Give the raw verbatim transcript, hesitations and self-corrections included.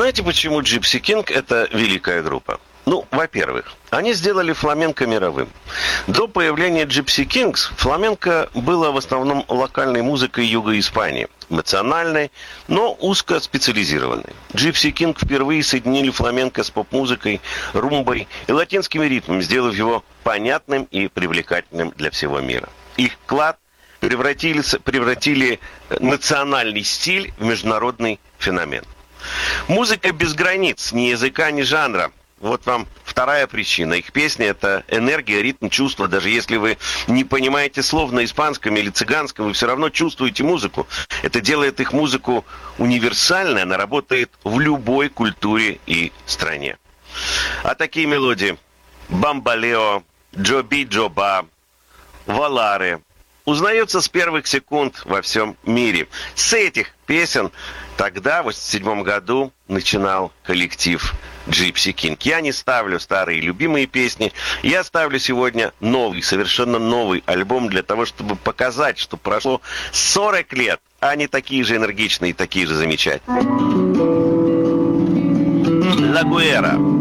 Знаете, почему Gypsy King – это великая группа? Ну, во-первых, они сделали фламенко мировым. До появления Gypsy Kings фламенко было в основном локальной музыкой юга Испании. Эмоциональной, но узко специализированной. Gypsy King впервые соединили фламенко с поп-музыкой, румбой и латинскими ритмами, сделав его понятным и привлекательным для всего мира. Их вклад превратили, превратили национальный стиль в международный феномен. Музыка без границ, ни языка, ни жанра. Вот вам вторая причина. Их песни – это энергия, ритм, чувство. Даже если вы не понимаете слов на испанском или цыганском, вы все равно чувствуете музыку. Это делает их музыку универсальной, она работает в любой культуре и стране. А такие мелодии – Бамбалео, Джоби Джоба, Валаре узнаются с первых секунд во всем мире. С этих песен тогда, в восемьдесят седьмом году, начинал коллектив Gypsy King. Я не ставлю старые любимые песни. Я ставлю сегодня новый, совершенно новый альбом для того, чтобы показать, что прошло сорок лет, а они такие же энергичные и такие же замечательные. La Guerra.